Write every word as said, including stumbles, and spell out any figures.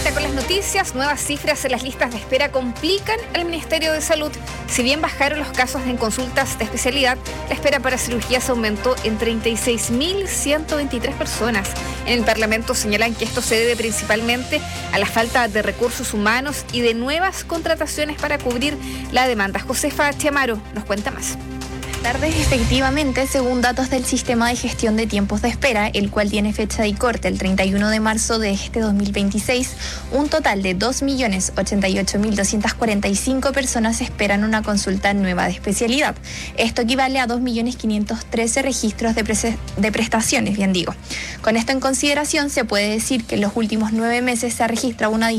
día con las noticias. Nuevas cifras en las listas de espera complican al Ministerio de Salud. Si bien bajaron los casos en consultas de especialidad, la espera para cirugías aumentó en treinta y seis mil ciento veintitrés personas. En el Parlamento señalan que esto se debe principalmente a la falta de recursos humanos y de nuevas contrataciones para cubrir la demanda. Josefa Chiamaro nos cuenta más. Tardes, efectivamente, según datos del Sistema de Gestión de Tiempos de Espera, el cual tiene fecha de corte el treinta y uno de marzo de este dos mil veintiséis, un total de dos millones ochenta y ocho mil doscientas cuarenta y cinco personas esperan una consulta nueva de especialidad. Esto equivale a dos millones quinientos trece registros de, pre- de prestaciones, bien digo. Con esto en consideración, se puede decir que en los últimos nueve meses se ha registrado una